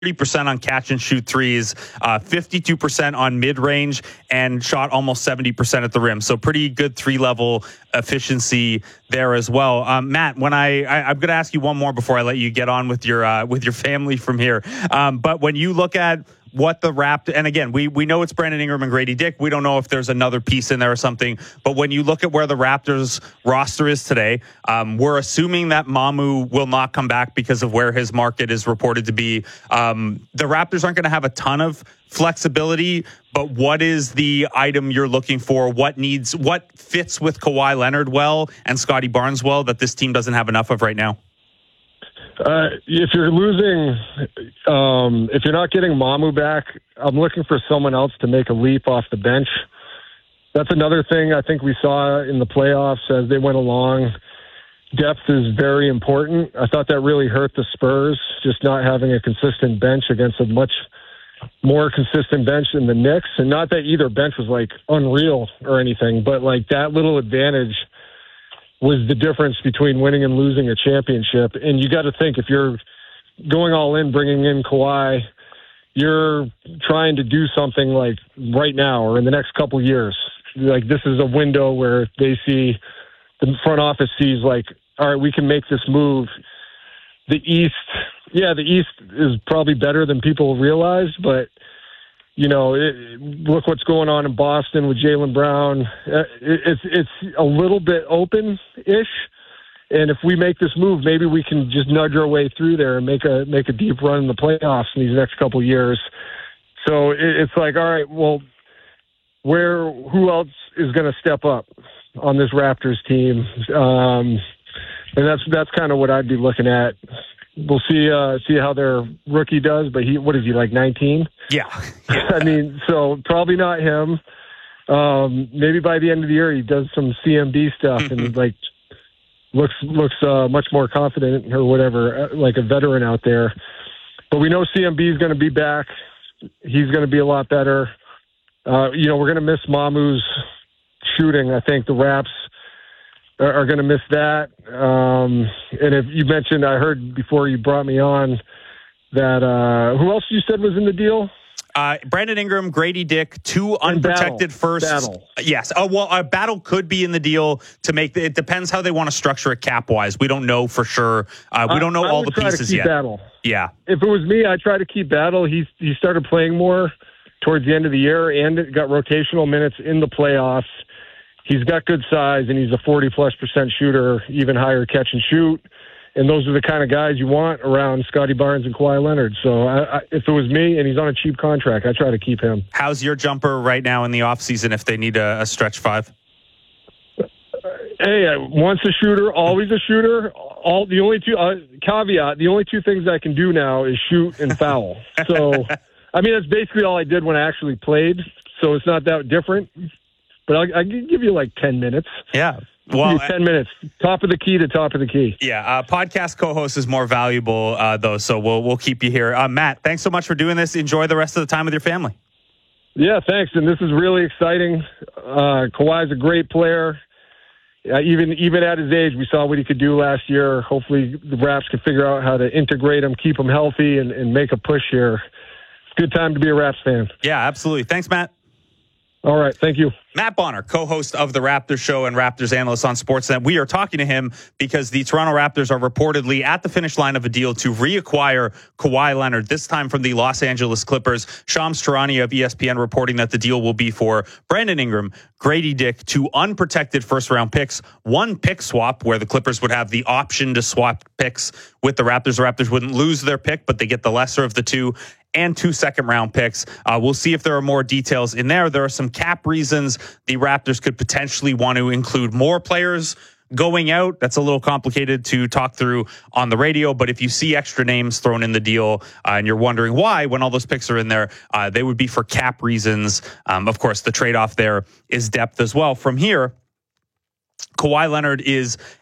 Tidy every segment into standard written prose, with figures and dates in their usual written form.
30% on catch and shoot threes, 52% on mid-range, and shot almost 70% at the rim. So pretty good three-level efficiency there as well. Matt, when I'm going to ask you one more before I let you get on with your family from here. But when you look at what the Raptors, and again, we know it's Brandon Ingram and Grady Dick. We don't know if there's another piece in there or something. But when you look at where the Raptors roster is today, we're assuming that Mamu will not come back because of where his market is reported to be. The Raptors aren't going to have a ton of flexibility, but what is the item you're looking for? What fits with Kawhi Leonard well and Scotty Barnes well that this team doesn't have enough of right now? If you're losing, if you're not getting Mamu back, I'm looking for someone else to make a leap off the bench. That's another thing I think we saw in the playoffs as they went along. Depth is very important. I thought that really hurt the Spurs, just not having a consistent bench against a much more consistent bench than the Knicks. And not that either bench was like unreal or anything, but like that little advantage was the difference between winning and losing a championship. And you got to think, if you're going all in, bringing in Kawhi, you're trying to do something like right now or in the next couple years. Like this is a window where they see, the front office sees like, all right, we can make this move. The East is probably better than people realize, but you know, look what's going on in Boston with Jaylen Brown. It's a little bit open-ish, and if we make this move, maybe we can just nudge our way through there and make a deep run in the playoffs in these next couple of years. So it's like, all right, well, who else is going to step up on this Raptors team? And that's kind of what I'd be looking at. We'll see how their rookie does, but what is he, like 19? Yeah. I mean, so probably not him. Maybe by the end of the year he does some CMB stuff and like looks much more confident or whatever, like a veteran out there. But we know CMB is going to be back. He's going to be a lot better. We're going to miss Mamu's shooting. I think the Raps are going to miss that. And if you mentioned, I heard before you brought me on that, who else you said was in the deal? Brandon Ingram, Grady Dick, two unprotected firsts. Battle. Yes. A Battle could be in the deal to make it depends how they want to structure it cap wise. We don't know for sure. We don't know all the pieces yet. Battle. Yeah. If it was me, I'd try to keep Battle. He started playing more towards the end of the year and got rotational minutes in the playoffs. He's got good size, and he's a 40+% shooter, even higher catch and shoot. And those are the kind of guys you want around Scotty Barnes and Kawhi Leonard. So if it was me and he's on a cheap contract, I try to keep him. How's your jumper right now in the offseason if they need a stretch five? Hey, once a shooter, always a shooter. The only two things I can do now is shoot and foul. So, I mean, that's basically all I did when I actually played. So it's not that different. But I can give you like 10 minutes. Yeah. Well, 10 minutes. Top of the key to top of the key. Yeah. Podcast co-host is more valuable, though. So we'll keep you here. Matt, thanks so much for doing this. Enjoy the rest of the time with your family. Yeah, thanks. And this is really exciting. Kawhi's a great player. Even at his age, we saw what he could do last year. Hopefully the Raps can figure out how to integrate him, keep him healthy, and make a push here. It's a good time to be a Raps fan. Yeah, absolutely. Thanks, Matt. All right. Thank you. Matt Bonner, co-host of the Raptors Show and Raptors analyst on Sportsnet. We are talking to him because the Toronto Raptors are reportedly at the finish line of a deal to reacquire Kawhi Leonard, this time from the Los Angeles Clippers. Shams Charania of ESPN reporting that the deal will be for Brandon Ingram, Grady Dick, 2 unprotected first-round picks, 1 pick swap where the Clippers would have the option to swap picks with the Raptors. The Raptors wouldn't lose their pick, but they get the lesser of the 2, and 2 second-round picks. We'll see if there are more details in there. There are some cap reasons the Raptors could potentially want to include more players going out. That's a little complicated to talk through on the radio, but if you see extra names thrown in the deal and you're wondering why, when all those picks are in there, they would be for cap reasons. Of course, the trade-off there is depth as well. From here, Kawhi Leonard is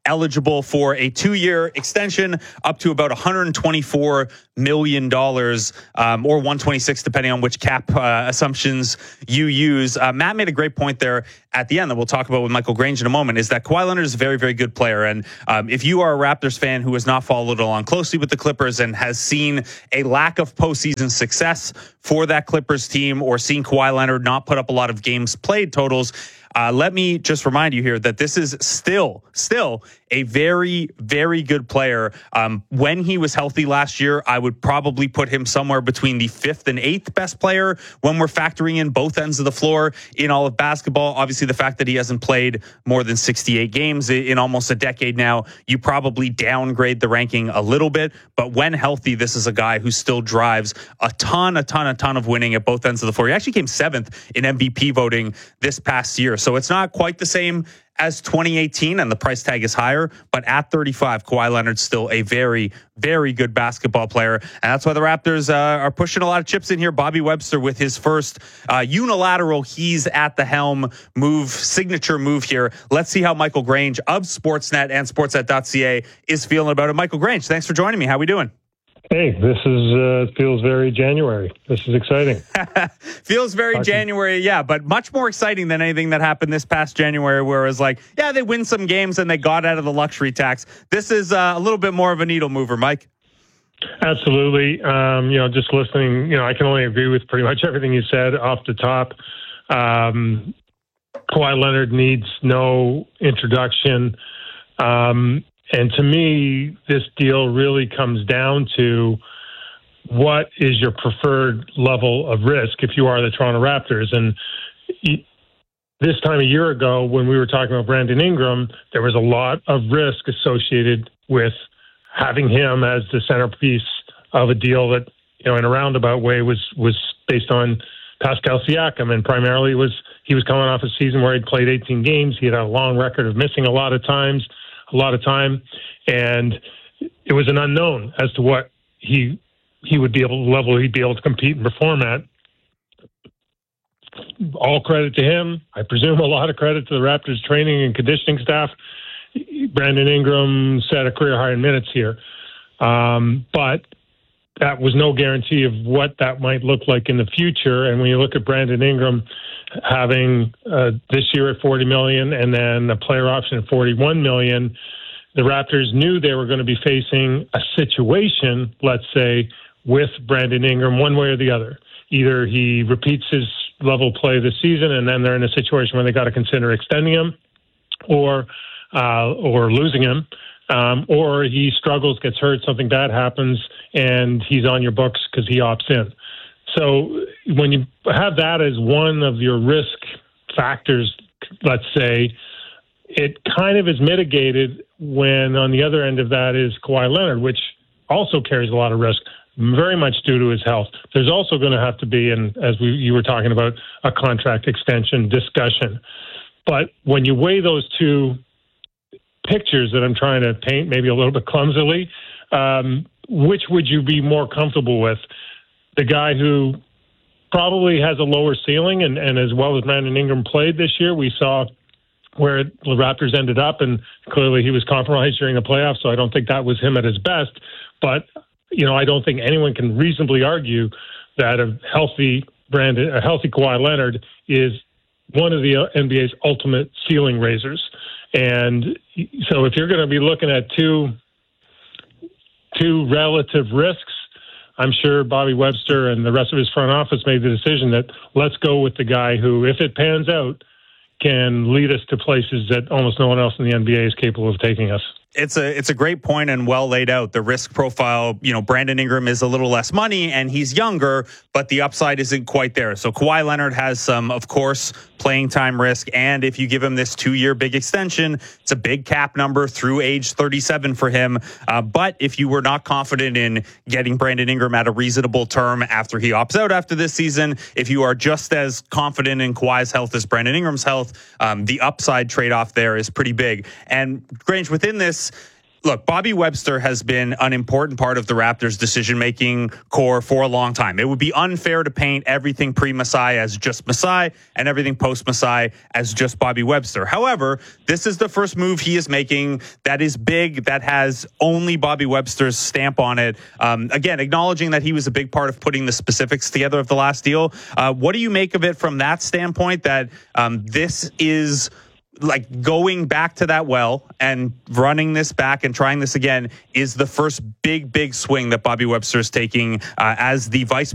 eligible for a 2-year extension up to about $124 million, or 126, depending on which cap assumptions you use. Matt made a great point there at the end that we'll talk about with Michael Grange in a moment, is that Kawhi Leonard is a very, very good player. And if you are a Raptors fan who has not followed along closely with the Clippers and has seen a lack of postseason success for that Clippers team, or seen Kawhi Leonard not put up a lot of games played totals, let me just remind you here that this is still a very, very good player. When he was healthy last year, I would probably put him somewhere between the 5th and 8th best player when we're factoring in both ends of the floor in all of basketball. Obviously, the fact that he hasn't played more than 68 games in almost a decade now, you probably downgrade the ranking a little bit. But when healthy, this is a guy who still drives a ton of winning at both ends of the floor. He actually came 7th in MVP voting this past year. So it's not quite the same as 2018, and the price tag is higher, but at 35, Kawhi Leonard's still a very, very good basketball player, and that's why the Raptors are pushing a lot of chips in here. Bobby Webster with his first unilateral, he's at the helm signature move here. Let's see how Michael Grange of Sportsnet and Sportsnet.ca is feeling about it. Michael Grange, thanks for joining me. How we doing? Hey, this is feels very January. This is exciting. Feels very January, yeah, but much more exciting than anything that happened this past January, where it was like, yeah, they win some games and they got out of the luxury tax. This is a little bit more of a needle mover, Mike. Absolutely. Just listening, I can only agree with pretty much everything you said off the top. Kawhi Leonard needs no introduction. And to me, this deal really comes down to what is your preferred level of risk if you are the Toronto Raptors. And this time a year ago, when we were talking about Brandon Ingram, there was a lot of risk associated with having him as the centerpiece of a deal that, in a roundabout way was based on Pascal Siakam. And primarily he was coming off a season where he'd played 18 games. He had a long record of missing a lot of time, and it was an unknown as to what he would be able, the level he'd be able to compete and perform at. All credit to him. I presume a lot of credit to the Raptors training and conditioning staff. Brandon Ingram set a career high in minutes here, but that was no guarantee of what that might look like in the future. And when you look at Brandon Ingram having this year at $40 million and then a player option at $41 million, the Raptors knew they were going to be facing a situation, let's say, with Brandon Ingram one way or the other. Either he repeats his level of play this season and then they're in a situation where they got to consider extending him or losing him, or he struggles, gets hurt, something bad happens, and he's on your books because he opts in. So when you have that as one of your risk factors, let's say, it kind of is mitigated when on the other end of that is Kawhi Leonard, which also carries a lot of risk, very much due to his health. There's also going to have to be, and as you were talking about, a contract extension discussion. But when you weigh those two pictures that I'm trying to paint, maybe a little bit clumsily, which would you be more comfortable with? The guy who probably has a lower ceiling, and as well as Brandon Ingram played this year, we saw where the Raptors ended up, and clearly he was compromised during the playoffs, so I don't think that was him at his best. But, I don't think anyone can reasonably argue that a healthy Kawhi Leonard is one of the NBA's ultimate ceiling raisers. And so if you're going to be looking at two relative risks, I'm sure Bobby Webster and the rest of his front office made the decision that let's go with the guy who, if it pans out, can lead us to places that almost no one else in the NBA is capable of taking us. It's a great point and well laid out. The risk profile, Brandon Ingram is a little less money and he's younger, but the upside isn't quite there. So Kawhi Leonard has some, of course, playing time risk. And if you give him this 2-year big extension, it's a big cap number through age 37 for him. But if you were not confident in getting Brandon Ingram at a reasonable term after he opts out after this season, if you are just as confident in Kawhi's health as Brandon Ingram's health, the upside trade-off there is pretty big. And Grange, within this, Look, Bobby Webster has been an important part of the Raptors' decision-making core for a long time. It would be unfair to paint everything pre-Masai as just Masai and everything post-Masai as just Bobby Webster. However, this is the first move he is making that is big, that has only Bobby Webster's stamp on it. Again, acknowledging that he was a big part of putting the specifics together of the last deal. What do you make of it from that standpoint, that this is like going back to that well and running this back and trying this again is the first big swing that Bobby Webster is taking as the vice